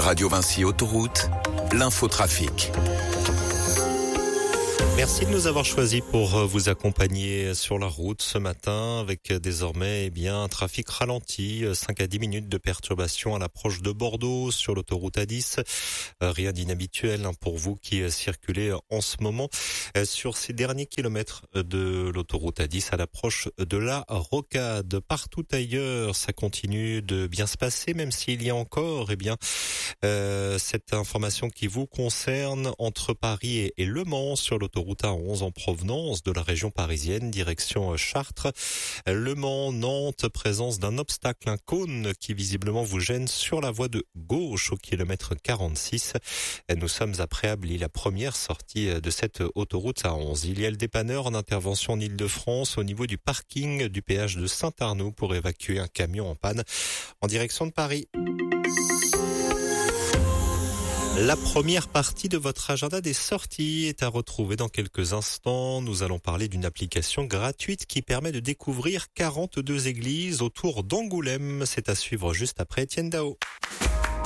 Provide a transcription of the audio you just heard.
Radio Vinci Autoroute, l'infotrafic. Merci de nous avoir choisis pour vous accompagner sur la route ce matin avec désormais un trafic ralenti, 5 à 10 minutes de perturbation à l'approche de Bordeaux sur l'autoroute A10. Rien d'inhabituel pour vous qui circulez en ce moment sur ces derniers kilomètres de l'autoroute A10 à l'approche de la Rocade. Partout ailleurs, ça continue de bien se passer, même s'il y a encore cette information qui vous concerne entre Paris et Le Mans sur l'autoroute A11 en provenance de la région parisienne, direction Chartres. Le Mans, Nantes, présence d'un obstacle, un cône qui visiblement vous gêne sur la voie de gauche au kilomètre 46. Nous sommes à Préably, la première sortie de cette autoroute A11. Il y a le dépanneur en intervention en Ile-de-France au niveau du parking du péage de Saint-Arnaud pour évacuer un camion en panne en direction de Paris. La première partie de votre agenda des sorties est à retrouver dans quelques instants. Nous allons parler d'une application gratuite qui permet de découvrir 42 églises autour d'Angoulême. C'est à suivre juste après Étienne Dao.